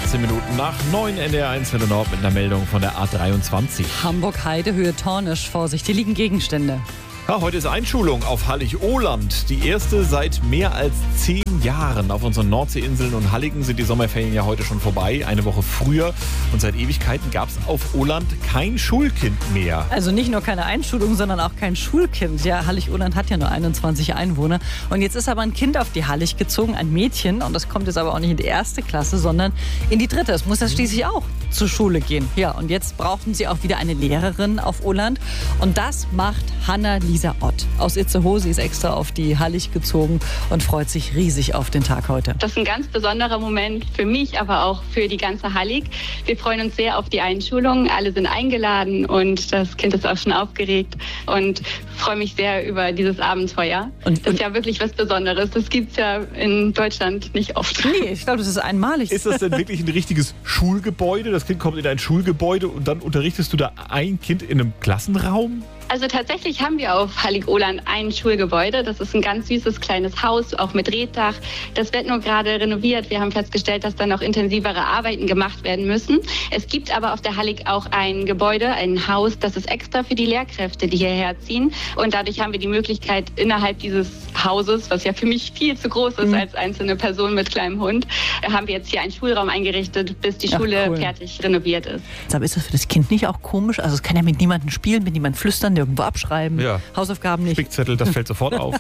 18 Minuten nach 9 NDR1 Welle Nord mit einer Meldung von der A23. Hamburg-Heide, Höhe Tornisch. Vorsicht, hier liegen Gegenstände. Ja, heute ist Einschulung auf Hallig-Ohland. Die erste seit mehr als 10 Jahren. Auf unseren Nordseeinseln und Halligen sind die Sommerferien ja heute schon vorbei. Eine Woche früher. Und seit Ewigkeiten gab es auf Ohland kein Schulkind mehr. Also nicht nur keine Einschulung, sondern auch kein Schulkind. Ja, Hallig-Ohland hat ja nur 21 Einwohner. Und jetzt ist aber ein Kind auf die Hallig gezogen, ein Mädchen. Und das kommt jetzt aber auch nicht in die erste Klasse, sondern in die dritte. Es muss ja schließlich auch zur Schule gehen. Ja, und jetzt brauchten sie auch wieder eine Lehrerin auf Ohland. Und das macht Hanna-Lisa Ott aus Itzehoe. Sie ist extra auf die Hallig gezogen und freut sich riesig auf den Tag heute. Das ist ein ganz besonderer Moment für mich, aber auch für die ganze Hallig. Wir freuen uns sehr auf die Einschulung. Alle sind eingeladen und das Kind ist auch schon aufgeregt und freue mich sehr über dieses Abenteuer. Und das ist ja wirklich was Besonderes. Das gibt es ja in Deutschland nicht oft. Nee, ich glaube, das ist einmalig. Ist das denn wirklich ein richtiges Schulgebäude? Das Kind kommt in ein Schulgebäude und dann unterrichtest du da ein Kind in einem Klassenraum? Also tatsächlich haben wir auf Hallig-Ohland ein Schulgebäude. Das ist ein ganz süßes kleines Haus, auch mit Reetdach. Das wird nur gerade renoviert. Wir haben festgestellt, dass da noch intensivere Arbeiten gemacht werden müssen. Es gibt aber auf der Hallig auch ein Gebäude, ein Haus, das ist extra für die Lehrkräfte, die hierher ziehen. Und dadurch haben wir die Möglichkeit, innerhalb dieses Hauses, was ja für mich viel zu groß ist als einzelne Person mit kleinem Hund, haben wir jetzt hier einen Schulraum eingerichtet, bis die Schule fertig renoviert ist. Aber ist das für das Kind nicht auch komisch? Also es kann ja mit niemandem spielen, mit niemandem flüstern, irgendwo abschreiben, Hausaufgaben nicht. Spickzettel, das fällt sofort auf.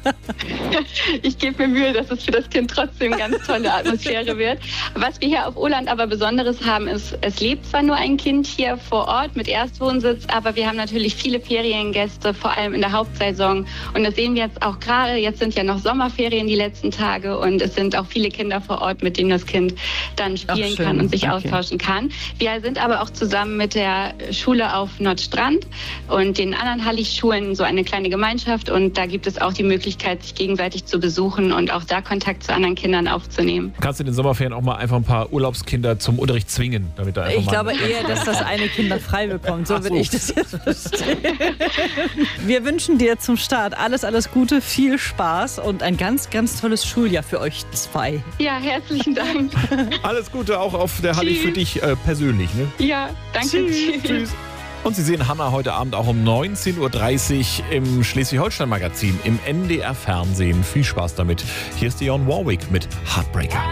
Ich gebe mir Mühe, dass es für das Kind trotzdem eine ganz tolle Atmosphäre wird. Was wir hier auf Ohland aber Besonderes haben, ist, es lebt zwar nur ein Kind hier vor Ort mit Erstwohnsitz, aber wir haben natürlich viele Feriengäste, vor allem in der Hauptsaison. Und das sehen wir jetzt auch gerade. Jetzt sind ja noch Sommerferien die letzten Tage und es sind auch viele Kinder vor Ort, mit denen das Kind dann spielen kann und sich austauschen kann. Wir sind aber auch zusammen mit der Schule auf Nordstrand und den anderen Hallig-Schulen so eine kleine Gemeinschaft und da gibt es auch die Möglichkeit, sich gegenseitig zu besuchen und auch da Kontakt zu anderen Kindern aufzunehmen. Kannst du in den Sommerferien auch mal einfach ein paar Urlaubskinder zum Unterricht zwingen? Damit da Ich glaube eher, dass das eine Kind frei bekommt. So würde ich das jetzt verstehen. Wir wünschen dir zum Start alles Gute, viel Spaß und ein ganz, ganz tolles Schuljahr für euch zwei. Ja, herzlichen Dank. Alles Gute auch auf der Hallig für dich persönlich. Ne? Ja, danke. Tschüss. Und Sie sehen Hanna heute Abend auch um 19.30 Uhr im Schleswig-Holstein-Magazin im NDR Fernsehen. Viel Spaß damit. Hier ist Dionne Warwick mit Heartbreaker.